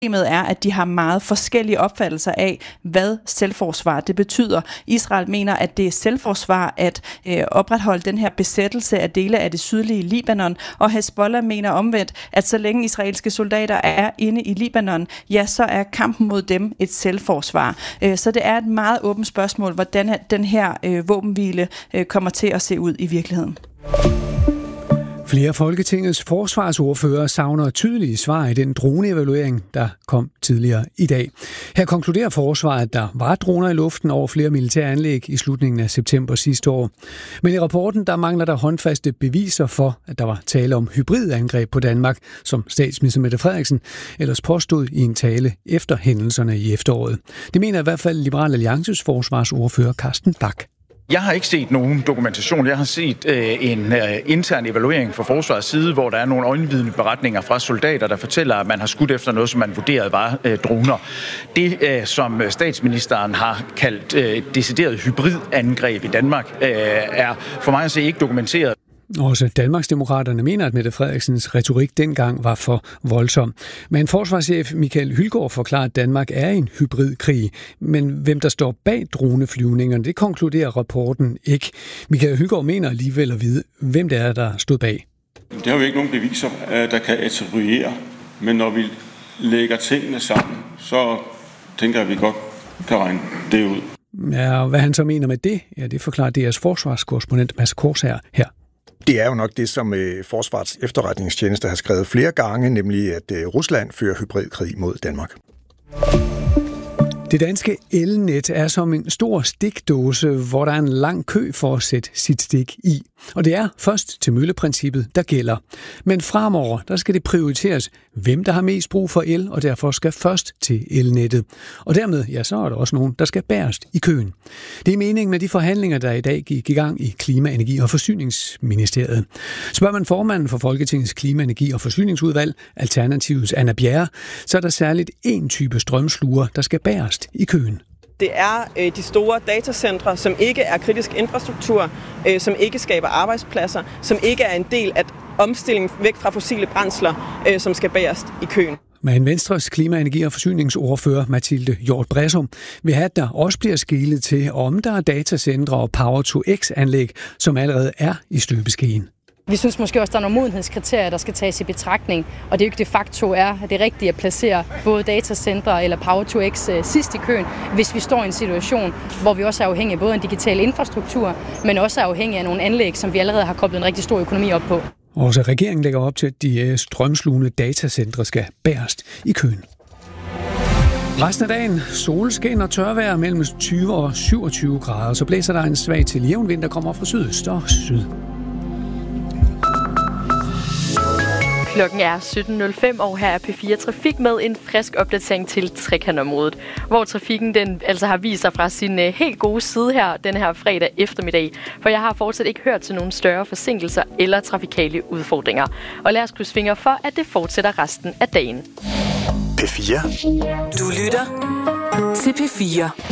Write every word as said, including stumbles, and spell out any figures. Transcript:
Problemet er, at de har meget forskellige opfattelser af, hvad selvforsvar det betyder. Israel mener, at det er selvforsvar at øh, opretholde den her besættelse af dele af det sydlige Libanon, og Hezbollah mener omvendt, at så længe israelske soldater er inde i Libanon, ja, så er kampen mod dem et selvforsvar. Øh, så det er et meget åbent spørgsmål, hvordan den her øh, våbenhvile øh, kommer til at se ud i virkeligheden. Flere af Folketingets forsvarsordfører savner tydelige svar i den droneevaluering, der kom tidligere i dag. Her konkluderer forsvaret, at der var droner i luften over flere militære anlæg i slutningen af september sidste år. Men i rapporten der mangler der håndfaste beviser for, at der var tale om hybridangreb på Danmark, som statsminister Mette Frederiksen ellers påstod i en tale efter hændelserne i efteråret. Det mener i hvert fald Liberal Alliances forsvarsordfører Carsten Bach. Jeg har ikke set nogen dokumentation. Jeg har set øh, en øh, intern evaluering fra forsvarets side, hvor der er nogle øjenvidende beretninger fra soldater, der fortæller, at man har skudt efter noget, som man vurderede var øh, droner. Det, øh, som statsministeren har kaldt øh, decideret hybridangreb i Danmark, øh, er for mig at se ikke dokumenteret. Også Danmarksdemokraterne mener, at Mette Frederiksens retorik dengang var for voldsom. Men forsvarschef Michael Hylgaard forklarer, at Danmark er en hybridkrig. Men hvem der står bag droneflyvningerne, det konkluderer rapporten ikke. Michael Hylgaard mener alligevel at vide, hvem det er, der stod bag. Det har jo ikke nogen beviser, der kan attribuere. Men når vi lægger tingene sammen, så tænker jeg, at vi godt kan regne det ud. Ja, og hvad han så mener med det, ja, det forklarer D R's forsvarskorrespondent Mads Korsager her. Det er jo nok det, som Forsvarets efterretningstjeneste har skrevet flere gange, nemlig at Rusland fører hybridkrig mod Danmark. Det danske elnet er som en stor stikdåse, hvor der er en lang kø for at sætte sit stik i. Og det er først til mølleprincippet, der gælder. Men fremover, der skal det prioriteres, hvem der har mest brug for el, og derfor skal først til elnettet. Og dermed, ja, så er der også nogen, der skal bærest i køen. Det er meningen med de forhandlinger, der i dag gik i gang i Klima-, Energi- og Forsyningsministeriet. Spørger man formanden for Folketingets Klima-, Energi- og Forsyningsudvalg, Alternativets Anna Bjerre, så er der særligt én type strømsluger, der skal bærest i køen. Det er øh, de store datacentre, som ikke er kritisk infrastruktur, øh, som ikke skaber arbejdspladser, som ikke er en del af omstillingen væk fra fossile brændsler, øh, som skal bærest i køen. Men Venstres klima-, energi- og forsyningsordfører Mathilde Hjort Bressum vil have, at der også bliver skelet til, om der er datacentre og Power to X-anlæg, som allerede er i støbeskeen. Vi synes måske også, der er nogle modenhedskriterier, der skal tages i betragtning, og det er jo ikke de facto er det rigtige at placere både datacentre eller Power to X sidst i køen, hvis vi står i en situation, hvor vi også er afhængige af både en digital infrastruktur, men også er afhængige af nogle anlæg, som vi allerede har koblet en rigtig stor økonomi op på. Også regeringen lægger op til, at de strømslugende datacentre skal bærest i køen. Resten af dagen solskin og tørvejr mellem tyve og syvogtyve grader, så blæser der en svag til jævn vind, der kommer fra sydøst og syd. Klokken er sytten nul fem, og her er P fire Trafik med en frisk opdatering til Trekantområdet, hvor trafikken den altså har vist sig fra sin uh, helt gode side her den her fredag eftermiddag, for jeg har fortsat ikke hørt til nogle større forsinkelser eller trafikale udfordringer. Og lad os krydse fingre for, at det fortsætter resten af dagen. P fire. Du lytter til P fire.